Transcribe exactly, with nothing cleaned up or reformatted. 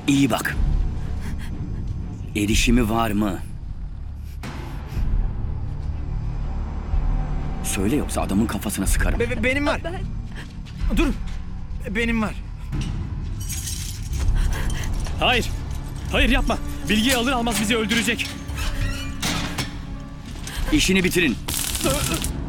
İyi bak. Erişimi var mı? Söyle yoksa adamın kafasına sıkarım. Be- be- benim var. Ben... Dur. Benim var. Hayır. Hayır yapma. Bilgiyi alır almaz bizi öldürecek. İşini bitirin.